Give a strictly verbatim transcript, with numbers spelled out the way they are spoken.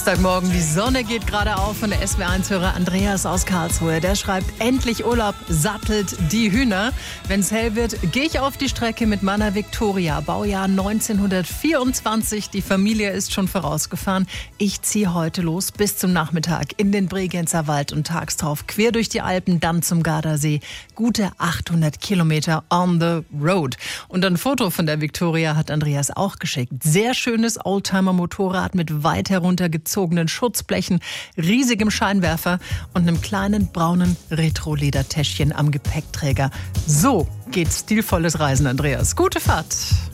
Morgen, die Sonne geht gerade auf und der S W R eins-Hörer Andreas aus Karlsruhe, der schreibt, endlich Urlaub, sattelt die Hühner. Wenn es hell wird, gehe ich auf die Strecke mit meiner Victoria, Baujahr neunzehnhundertvierundzwanzig. Die Familie ist schon vorausgefahren. Ich ziehe heute los bis zum Nachmittag in den Bregenzer Wald und tags drauf quer durch die Alpen, dann zum Gardasee. Gute achthundert Kilometer on the road. Und ein Foto von der Victoria hat Andreas auch geschickt. Sehr schönes Oldtimer-Motorrad mit weit heruntergezogenen Schutzblechen, riesigem Scheinwerfer und einem kleinen braunen Retro-Ledertäschchen am Gepäckträger. So geht stilvolles Reisen, Andreas. Gute Fahrt.